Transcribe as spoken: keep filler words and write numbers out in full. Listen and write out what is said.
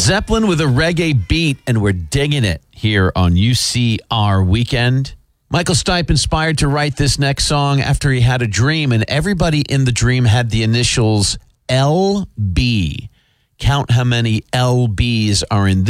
Zeppelin with a reggae beat, and we're digging it here on U C R Weekend. Michael Stipe inspired to write this next song after he had a dream, and everybody in the dream had the initials L B. Count how many L Bs are in this.